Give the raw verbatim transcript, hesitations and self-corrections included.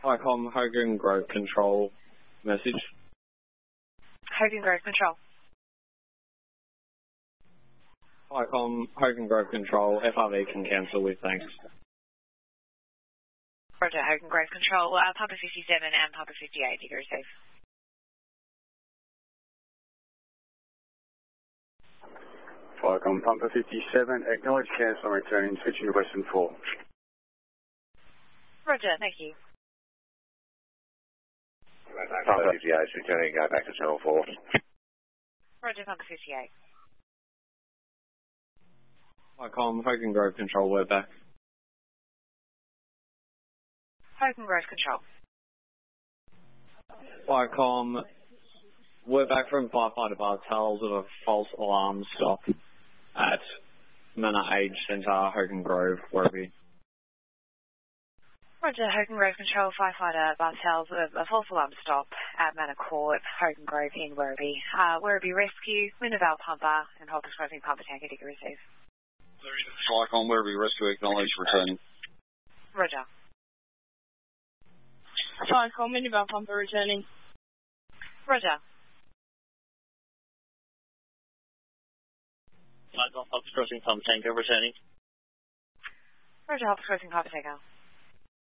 Icom Hogan Grove Control message. Hogan Grove Control. Icom Hogan Grove Control, F R V can cancel with thanks. Roger, Hogan Grove Control, uh, Papa fifty-seven and Papa fifty-eight, you can receive. Icom Papa fifty-seven, acknowledge cancel and returning, switching to Western four. Roger, thank you. Papa fifty-eight, returning, go back to channel four. Roger, Papa fifty-eight. Icom Hogan Grove Control, we're back. Hogan Grove Control. Icom, we're back from firefighter Bartels of a false alarm stop at Manor Age Centre, Hogan Grove, Werribee. Roger, Hogan Grove Control, firefighter Bartels of a false alarm stop at Manor Court, Hogan Grove in Werribee. Uh, Werribee Rescue, Wintervale Pumper and Hawkers Crossing Pumper Tanker, you can receive. Icom Werribee Rescue, acknowledge, returning. Roger. Icom Wintervale Pumper returning. Roger. Icom Hawkers Crossing Pumper Tanker returning. Roger, Hawkers Crossing Pumper Tanker.